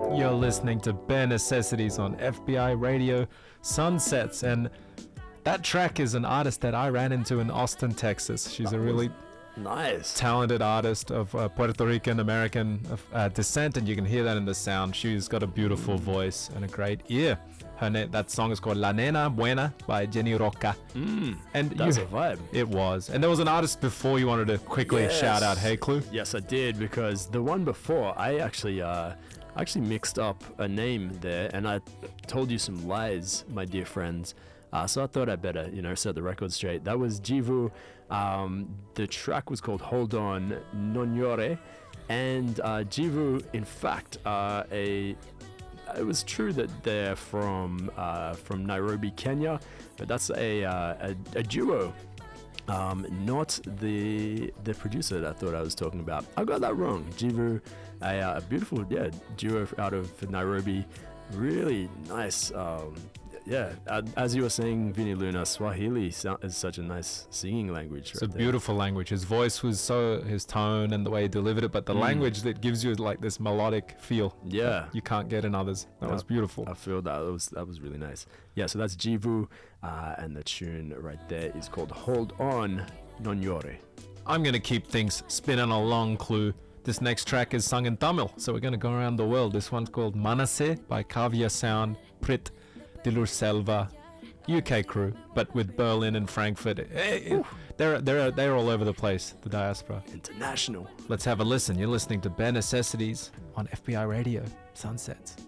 You're listening to Bare Necessities on FBI Radio Sunsets, and that track is an artist that I ran into in Austin, Texas. She's a really nice, talented artist of Puerto Rican American descent, and you can hear that in the sound. She's got a beautiful voice and a great ear. That song is called La Nena Buena by Jenny Roca. And that's a vibe. It was. And there was an artist before you wanted to quickly shout out. Hey, Clue? Yes, I did, because the one before, I actually mixed up a name there, and I told you some lies, my dear friends. So I thought I'd better, set the record straight. That was Jivu. The track was called Hold On Nonyore. And Jivu, in fact, it was true that they're from Nairobi, Kenya, but that's a duo. Not the producer that I thought I was talking about. I got that wrong. Jivu, a beautiful duo out of Nairobi. Really nice. As you were saying, Vinny Luna, Swahili is such a nice singing language. It's a beautiful language. His voice was his tone and the way he delivered it, but the language that gives you like this melodic feel. Yeah, you can't get in others. That was beautiful. I feel that was really nice. Yeah, so that's Jivu, and the tune right there is called Hold On Nonyore. I'm gonna keep things spinning along, Clue. This next track is sung in Tamil, so we're gonna go around the world. This one's called Manase by Kavya Sound, Prit Dilur Selva, UK crew, but with Berlin and Frankfurt. They're all over the place, the diaspora. International. Let's have a listen. You're listening to Bare Necessities on FBI Radio Sunsets.